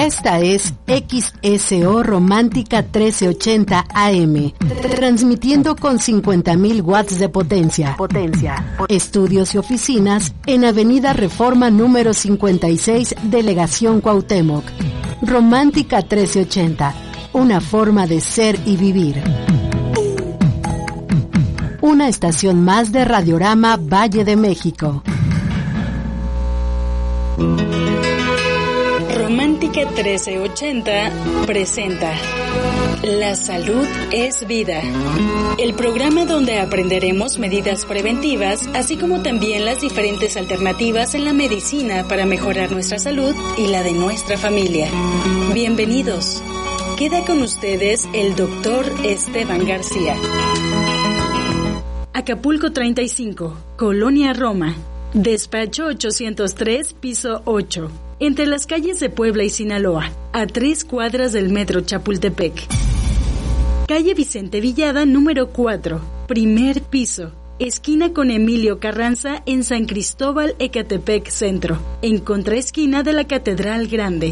Esta es XSO Romántica 1380 AM, transmitiendo con 50.000 watts de potencia. Estudios y oficinas en Avenida Reforma número 56, Delegación Cuauhtémoc. Romántica 1380, una forma de ser y vivir. Una estación más de Radiorama Valle de México. Romántica 1380 presenta La salud es vida, el programa donde aprenderemos medidas preventivas, así como también las diferentes alternativas en la medicina para mejorar nuestra salud y la de nuestra familia. Bienvenidos. Queda con ustedes el doctor Esteban García. Acapulco 35, Colonia Roma, despacho 803, piso 8, entre las calles de Puebla y Sinaloa, a 3 cuadras del metro Chapultepec. Calle Vicente Villada, número 4, primer piso, esquina con Emilio Carranza en San Cristóbal, Ecatepec Centro, en contraesquina de la Catedral Grande.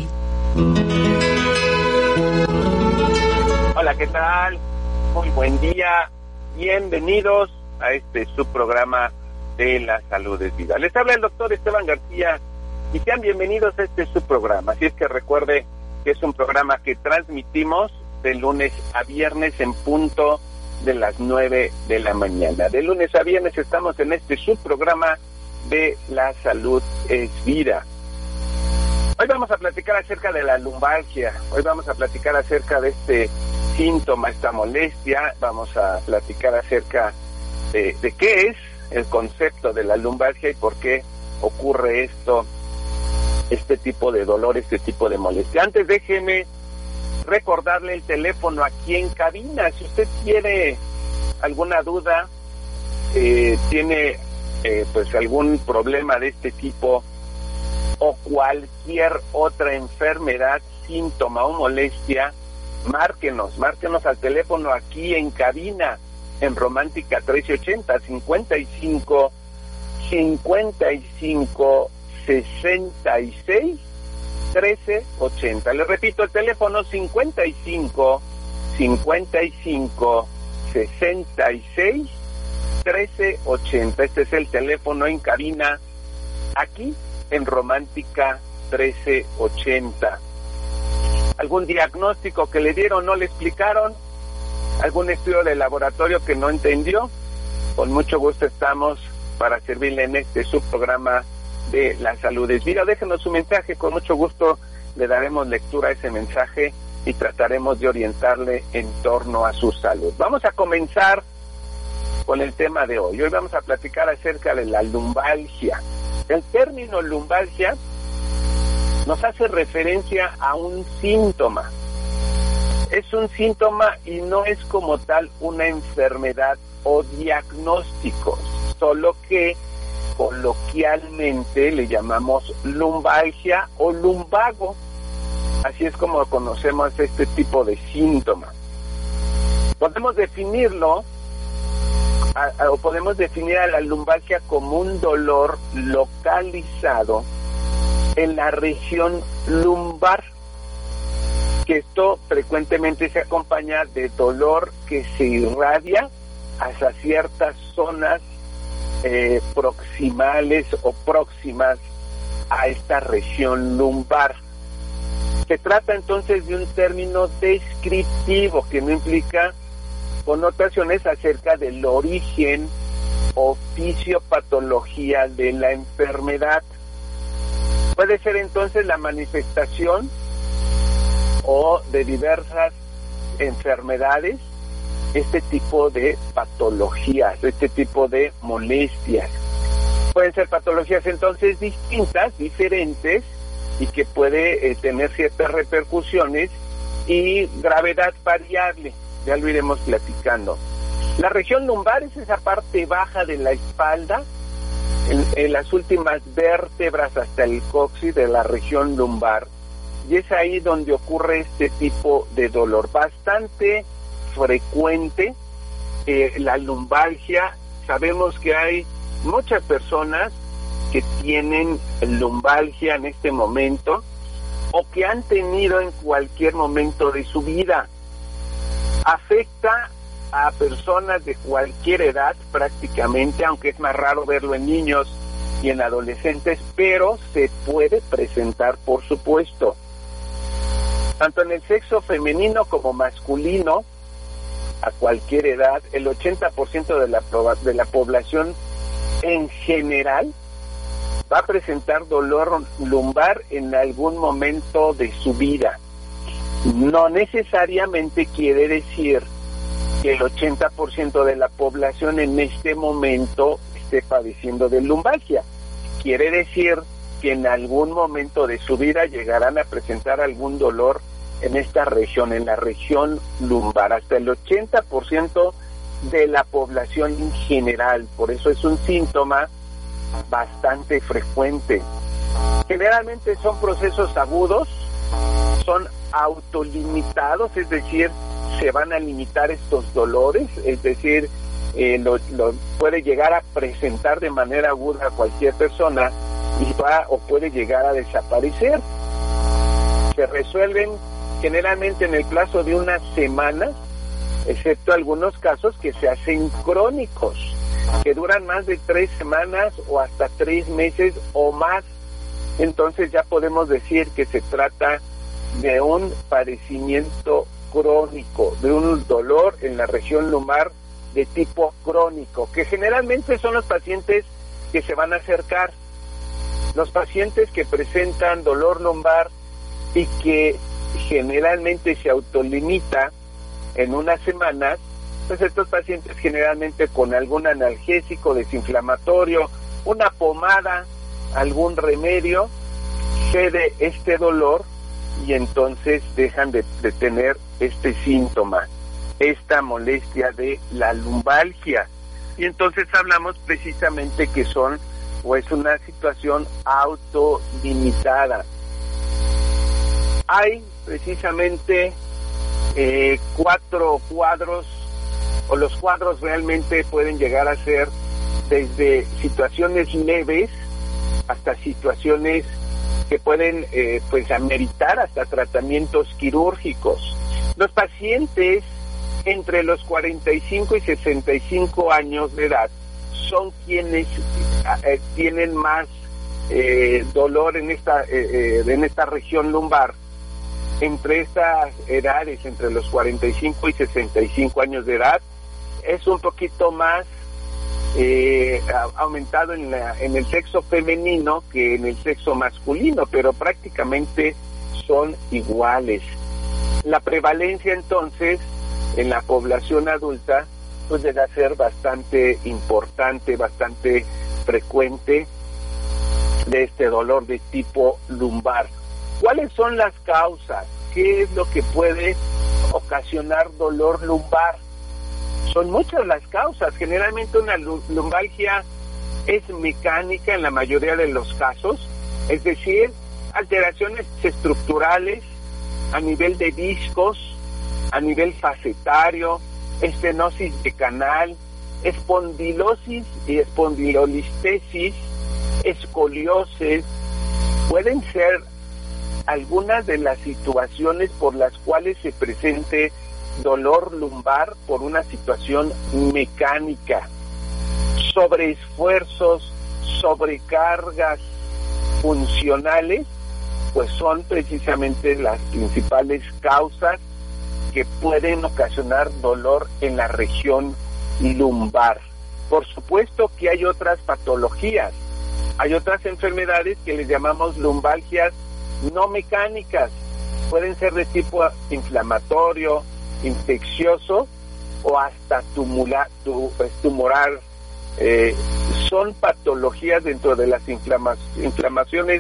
Hola, ¿qué tal? Muy buen día. Bienvenidos a este subprograma de La Salud es Vida. Les habla el doctor Esteban García y sean bienvenidos a este subprograma. Así es que recuerde que es un programa que transmitimos de lunes a viernes en punto de las 9 de la mañana. De lunes a viernes estamos en este subprograma de La Salud es Vida. Hoy vamos a platicar acerca de la lumbalgia. Hoy vamos a platicar acerca de este síntoma, esta molestia. Vamos a platicar acerca de qué es el concepto de la lumbalgia y por qué ocurre este tipo de dolor, este tipo de molestia. Antes déjeme recordarle el teléfono aquí en cabina. Si usted tiene alguna duda, tiene pues algún problema de este tipo o cualquier otra enfermedad, síntoma o molestia, márquenos al teléfono aquí en cabina, en Romántica 1380, 55 66 1380. Le repito, el teléfono 55 66 1380. Este es el teléfono en cabina aquí en Romántica 1380. ¿Algún diagnóstico que le dieron no le explicaron? ¿Algún estudio de laboratorio que no entendió? Con mucho gusto estamos para servirle en este subprograma de La Salud es Vida. Déjenos su mensaje, con mucho gusto le daremos lectura a ese mensaje y trataremos de orientarle en torno a su salud. Vamos a comenzar con el tema de hoy. Hoy vamos a platicar acerca de la lumbalgia. El término lumbalgia nos hace referencia a un síntoma. Es un síntoma y no es como tal una enfermedad o diagnóstico, solo que coloquialmente le llamamos lumbalgia o lumbago. Así es como conocemos este tipo de síntoma. Podemos definirlo o podemos definir a la lumbalgia como un dolor localizado en la región lumbar, que esto frecuentemente se acompaña de dolor que se irradia hacia ciertas zonas proximales o próximas a esta región lumbar. Se trata entonces de un término descriptivo que no implica connotaciones acerca del origen o fisiopatología de la enfermedad. Puede ser entonces la manifestación o de diversas enfermedades, este tipo de patologías, este tipo de molestias. Pueden ser patologías entonces distintas, diferentes, y que puede tener ciertas repercusiones y gravedad variable. Ya lo iremos platicando. La región lumbar es esa parte baja de la espalda, en las últimas vértebras hasta el coxis de la región lumbar, y es ahí donde ocurre este tipo de dolor bastante frecuente. La lumbalgia, sabemos que hay muchas personas que tienen lumbalgia en este momento, o que han tenido en cualquier momento de su vida. Afecta a personas de cualquier edad prácticamente, aunque es más raro verlo en niños y en adolescentes, pero se puede presentar, por supuesto. Tanto en el sexo femenino como masculino, a cualquier edad, el 80% de la población en general va a presentar dolor lumbar en algún momento de su vida. No necesariamente quiere decir que el 80% de la población en este momento esté padeciendo de lumbalgia. Quiere decir que en algún momento de su vida llegarán a presentar algún dolor en esta región, en la región lumbar, hasta el 80% de la población en general. Por eso es un síntoma bastante frecuente. Generalmente son procesos agudos, son autolimitados, es decir, se van a limitar estos dolores, es decir, lo puede llegar a presentar de manera aguda a cualquier persona y puede llegar a desaparecer. Se resuelven generalmente en el plazo de unas semanas, excepto algunos casos que se hacen crónicos, que duran más de 3 semanas o hasta 3 meses o más. Entonces ya podemos decir que se trata de un padecimiento crónico, de un dolor en la región lumbar de tipo crónico, que generalmente son los pacientes que se van a acercar. Los pacientes que presentan dolor lumbar y que generalmente se autolimita en unas semanas, pues estos pacientes generalmente con algún analgésico desinflamatorio, una pomada, algún remedio, cede este dolor y entonces dejan de tener este síntoma, esta molestia de la lumbalgia. Y entonces hablamos precisamente que son o es una situación autolimitada. Hay precisamente 4 cuadros, o los cuadros realmente pueden llegar a ser desde situaciones leves hasta situaciones que pueden pues ameritar hasta tratamientos quirúrgicos. Los pacientes entre los 45 y 65 años de edad son quienes tienen más dolor en esta región lumbar. Entre estas edades, entre los 45 y 65 años de edad, es un poquito más aumentado en el sexo femenino que en el sexo masculino, pero prácticamente son iguales. La prevalencia entonces en la población adulta pues debe ser bastante importante, bastante frecuente de este dolor de tipo lumbar. ¿Cuáles son las causas? ¿Qué es lo que puede ocasionar dolor lumbar? Son muchas las causas. Generalmente una lumbalgia es mecánica en la mayoría de los casos, es decir, alteraciones estructurales a nivel de discos, a nivel facetario, estenosis de canal, espondilosis y espondilolistesis, escoliosis. Pueden ser algunas de las situaciones por las cuales se presente dolor lumbar por una situación mecánica. Sobreesfuerzos, sobrecargas funcionales, pues son precisamente las principales causas que pueden ocasionar dolor en la región lumbar. Por supuesto que hay otras patologías, hay otras enfermedades que les llamamos lumbalgias no mecánicas, pueden ser de tipo inflamatorio, infeccioso o hasta tumoral. Son patologías dentro de las inflamaciones,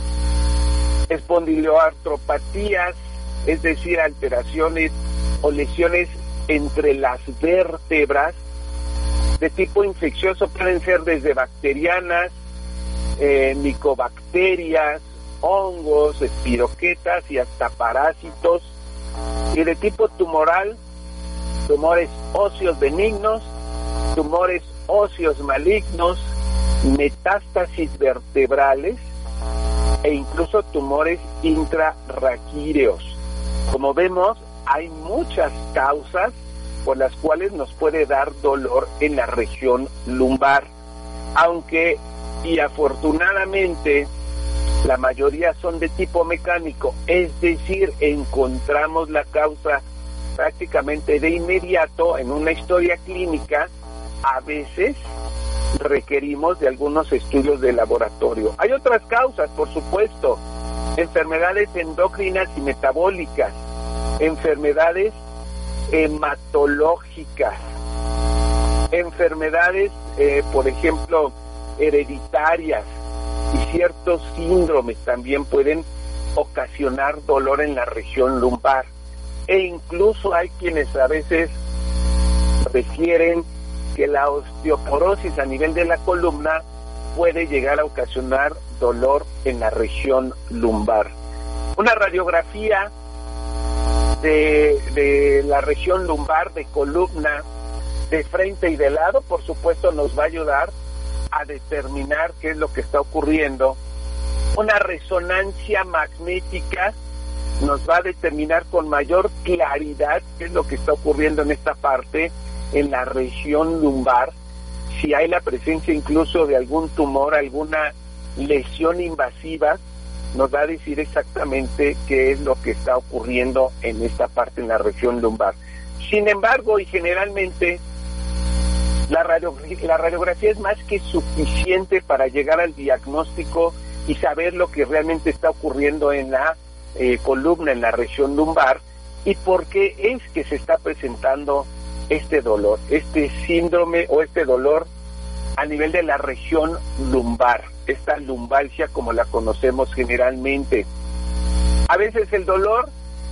espondiloartropatías, es decir, alteraciones o lesiones entre las vértebras de tipo infeccioso. Pueden ser desde bacterianas, micobacterias, hongos, espiroquetas y hasta parásitos. Y de tipo tumoral, tumores óseos benignos, tumores óseos malignos, metástasis vertebrales, e incluso tumores intrarraquídeos. Como vemos, hay muchas causas por las cuales nos puede dar dolor en la región lumbar, aunque y afortunadamente la mayoría son de tipo mecánico, es decir, encontramos la causa prácticamente de inmediato en una historia clínica. A veces requerimos de algunos estudios de laboratorio. Hay otras causas, por supuesto, enfermedades endocrinas y metabólicas, enfermedades hematológicas, enfermedades, por ejemplo, hereditarias, y ciertos síndromes también pueden ocasionar dolor en la región lumbar. E incluso hay quienes a veces refieren que la osteoporosis a nivel de la columna puede llegar a ocasionar dolor en la región lumbar. Una radiografía de la región lumbar, de columna, de frente y de lado, por supuesto, nos va a ayudar a determinar qué es lo que está ocurriendo. Una resonancia magnética nos va a determinar con mayor claridad qué es lo que está ocurriendo en esta parte, en la región lumbar, si hay la presencia incluso de algún tumor, alguna lesión invasiva, nos va a decir exactamente qué es lo que está ocurriendo en esta parte, en la región lumbar. Sin embargo, y generalmente, la radiografía es más que suficiente para llegar al diagnóstico y saber lo que realmente está ocurriendo en la columna, en la región lumbar, y por qué es que se está presentando este dolor, este síndrome o este dolor a nivel de la región lumbar, esta lumbalgia como la conocemos generalmente. A veces el dolor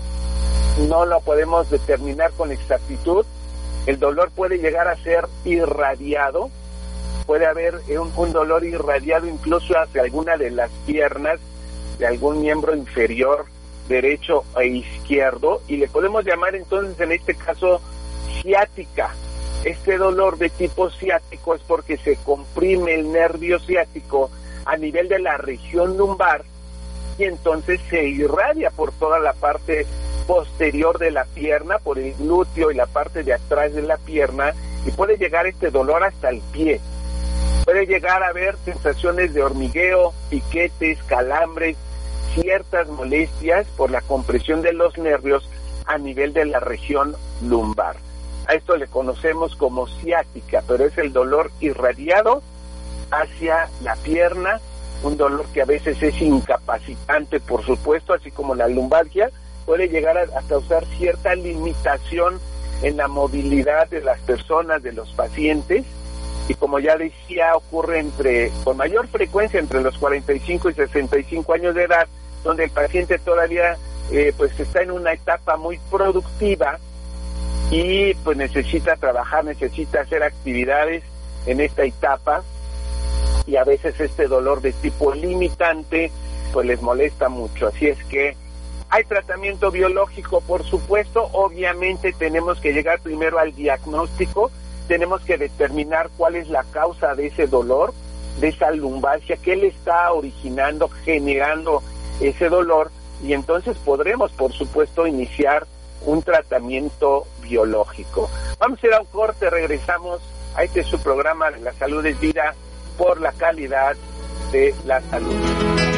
no lo podemos determinar con exactitud. El dolor puede llegar a ser irradiado, puede haber un dolor irradiado incluso hacia alguna de las piernas de algún miembro inferior, derecho e izquierdo, y le podemos llamar entonces en este caso ciática. Este dolor de tipo ciático es porque se comprime el nervio ciático a nivel de la región lumbar y entonces se irradia por toda la parte posterior de la pierna, por el glúteo y la parte de atrás de la pierna, y puede llegar este dolor hasta el pie. Puede llegar a haber sensaciones de hormigueo, piquetes, calambres, ciertas molestias por la compresión de los nervios a nivel de la región lumbar. A esto le conocemos como ciática, pero es el dolor irradiado hacia la pierna, un dolor que a veces es incapacitante, por supuesto, así como la lumbalgia, puede llegar a causar cierta limitación en la movilidad de las personas, de los pacientes, y como ya decía, ocurre con mayor frecuencia entre los 45 y 65 años de edad, donde el paciente todavía pues está en una etapa muy productiva y pues necesita trabajar, necesita hacer actividades en esta etapa, y a veces este dolor de tipo limitante pues les molesta mucho. Así es que hay tratamiento biológico, por supuesto. Obviamente tenemos que llegar primero al diagnóstico, tenemos que determinar cuál es la causa de ese dolor, de esa lumbalgia, qué le está originando, generando ese dolor, y entonces podremos, por supuesto, iniciar un tratamiento biológico. Vamos a ir a un corte, regresamos a su programa de La Salud es Vida, por la calidad de la salud.